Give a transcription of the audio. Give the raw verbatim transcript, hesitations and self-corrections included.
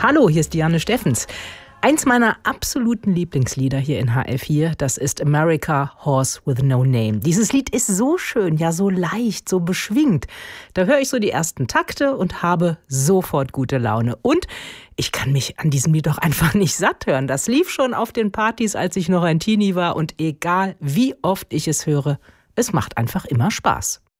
Hallo, hier ist Diane Steffens. Eins meiner absoluten Lieblingslieder hier in H F vier, das ist America Horse with No Name. Dieses Lied ist so schön, ja so leicht, so beschwingt. Da höre ich so die ersten Takte und habe sofort gute Laune. Und ich kann mich an diesem Lied doch einfach nicht satt hören. Das lief schon auf den Partys, als ich noch ein Teenie war. Und egal wie oft ich es höre, es macht einfach immer Spaß.